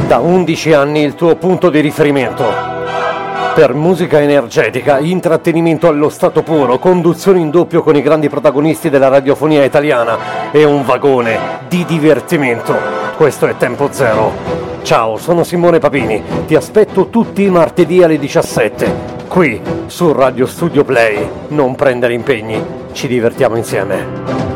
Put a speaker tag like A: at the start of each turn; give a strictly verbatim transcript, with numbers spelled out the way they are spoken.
A: Da undici anni il tuo punto di riferimento. Per musica energetica, intrattenimento allo stato puro, conduzione in doppio con i grandi protagonisti della radiofonia italiana e un vagone di divertimento. Questo è Tempo Zero. Ciao, sono Simone Papini. Ti aspetto tutti i martedì alle diciassette. Qui, su Radio Studio Play. Non prendere impegni. Ci divertiamo insieme.